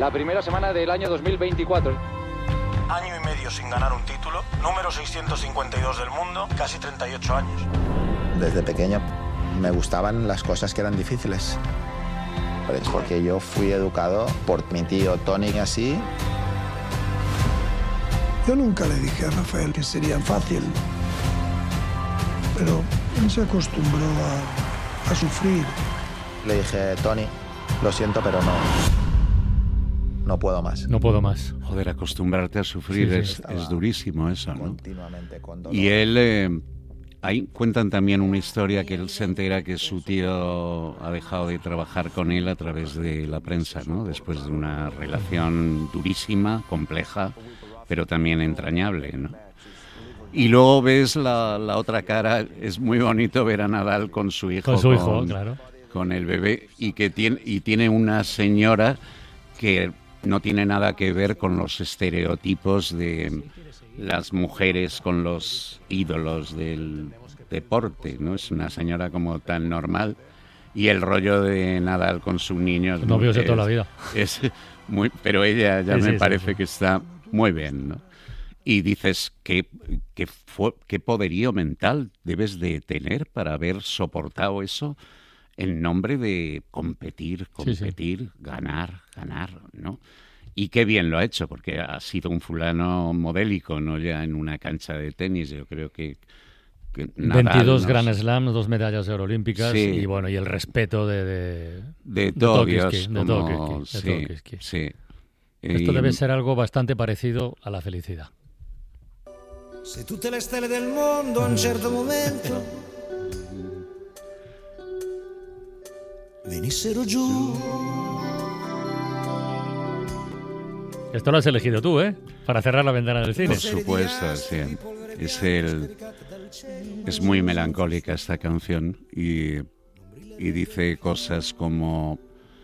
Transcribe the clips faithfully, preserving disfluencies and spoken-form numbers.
la primera semana del año dos mil veinticuatro. Año y medio sin ganar un título, número seiscientos cincuenta y dos del mundo, casi treinta y ocho años. Desde pequeño me gustaban las cosas que eran difíciles, porque yo fui educado por mi tío Tony así. Yo nunca le dije a Rafael que sería fácil, pero él se acostumbró a, a sufrir. Le dije, Tony, lo siento, pero no, no puedo más. No puedo más. Joder, acostumbrarte a sufrir sí, sí. Es, es durísimo eso, ¿no? Continuamente con dolor. Y él, eh, ahí cuentan también una historia que él se entera que su tío ha dejado de trabajar con él a través de la prensa, ¿no? Después de una relación durísima, compleja, pero también entrañable, ¿no? Y luego ves la, la otra cara, es muy bonito ver a Nadal con su hijo. Con su hijo, con, claro. Con el bebé, y que tiene, y tiene una señora que no tiene nada que ver con los estereotipos de las mujeres con los ídolos del deporte, ¿no? Es una señora como tan normal, y el rollo de Nadal con sus niños... Novios de toda la vida. Es muy, pero ella ya sí, me sí, parece sí, sí. que está muy bien, ¿no? Y dices, ¿qué, qué, fue, qué poderío mental debes de tener para haber soportado eso en nombre de competir, competir, sí, sí. ganar, ganar, ¿no? Y qué bien lo ha hecho, porque ha sido un fulano modélico, no ya en una cancha de tenis. Yo creo que... que Nadal, veintidós no Grand sé. Slam, dos medallas de oro olímpicas, Sí. y bueno, y el respeto de... De, de todos, de como... Tokisky, de sí, Tokisky. sí. Esto y... debe ser algo bastante parecido a la felicidad. Se tutte le stelle del mondo a un certo momento venissero giù. Esto lo has elegido tú, ¿eh? Para cerrar la ventana del cine. Por supuesto, sí. Es el... Es muy melancólica esta canción, y, y dice cosas como...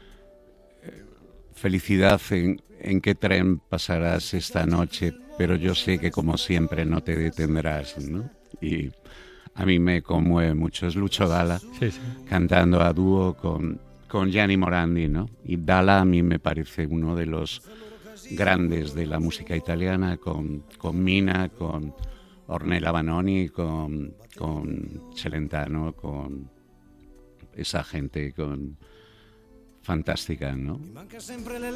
Felicidad, en, en qué tren pasarás esta noche, pero yo sé que como siempre no te detendrás, ¿no? Y a mí me conmueve mucho. Es Lucio Dalla, sí, sí. cantando a dúo con, con Gianni Morandi, ¿no? Y Dalla a mí me parece uno de los grandes de la música italiana, con, con Mina, con Ornella Vanoni, con, con Celentano, con esa gente con fantástica, ¿no?